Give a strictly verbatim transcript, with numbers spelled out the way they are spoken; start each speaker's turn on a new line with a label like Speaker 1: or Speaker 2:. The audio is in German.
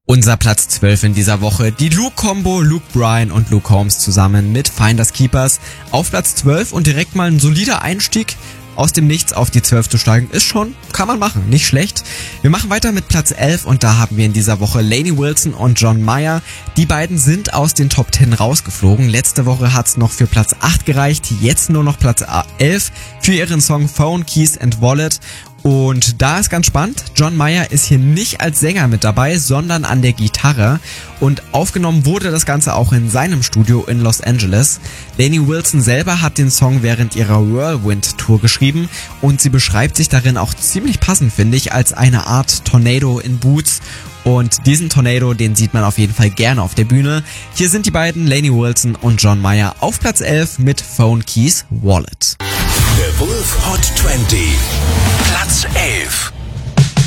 Speaker 1: Unser Platz zwölf in dieser Woche, die Luke-Kombo, Luke Bryan und Luke Combs zusammen mit Finders Keepers auf Platz zwölf und direkt mal ein solider Einstieg. Aus dem Nichts auf die zwölf zu steigen, ist schon, kann man machen, nicht schlecht. Wir machen weiter mit Platz elf und da haben wir in dieser Woche Lainey Wilson und John Mayer. Die beiden sind aus den Top zehn rausgeflogen. Letzte Woche hat's noch für Platz acht gereicht, jetzt nur noch Platz elf für ihren Song Phone, Keys and Wallet. Und da ist ganz spannend, John Mayer ist hier nicht als Sänger mit dabei, sondern an der Gitarre. Und aufgenommen wurde das Ganze auch in seinem Studio in Los Angeles. Lainey Wilson selber hat den Song während ihrer Whirlwind-Tour geschrieben und sie beschreibt sich darin auch ziemlich passend, finde ich, als eine Art Tornado in Boots. Und diesen Tornado, den sieht man auf jeden Fall gerne auf der Bühne. Hier sind die beiden, Lainey Wilson und John Mayer, auf Platz elf mit Phone, Keys, Wallet.
Speaker 2: The Wolf Hot zwanzig, Platz elf.